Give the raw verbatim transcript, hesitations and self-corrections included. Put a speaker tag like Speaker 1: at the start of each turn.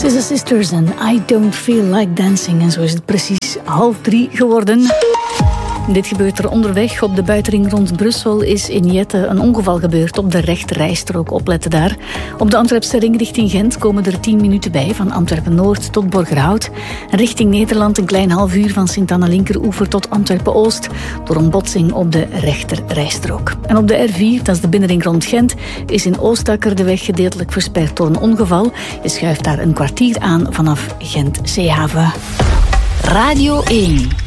Speaker 1: Sister Sisters en I Don't Feel Like Dancing. En zo is het precies half drie geworden. Dit gebeurt er onderweg. Op de buitenring rond Brussel is in Jette een ongeval gebeurd. Op de rechterrijstrook, opletten daar. Op de Antwerpse ring richting Gent komen er tien minuten bij. Van Antwerpen-Noord tot Borgerhout. Richting Nederland een klein half uur van Sint-Anna-Linkeroever tot Antwerpen-Oost. Door een botsing op de rechterrijstrook. En op de R vier, dat is de binnenring rond Gent, is in Oostakker de weg gedeeltelijk versperd door een ongeval. Je schuift daar een kwartier aan vanaf Gent-Zeehaven.
Speaker 2: Radio één.